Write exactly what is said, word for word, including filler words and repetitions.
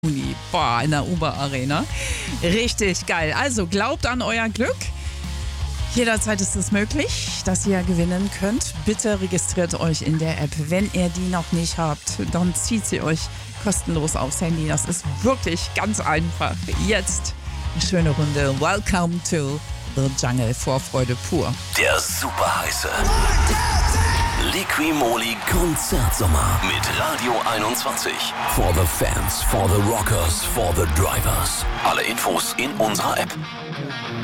Juni. Boah, in der Uber Arena. Richtig geil. Also glaubt an euer Glück. Jederzeit ist es möglich, dass ihr gewinnen könnt. Bitte registriert euch in der App. Wenn ihr die noch nicht habt, dann zieht sie euch kostenlos aufs Handy. Das ist wirklich ganz einfach. Jetzt eine schöne Runde. Welcome to the Jungle. Vorfreude pur. Der super heiße Liqui-Moly Konzertsommer mit Radio einundzwanzig. For the fans, for the rockers, for the drivers. Alle Infos in unserer App.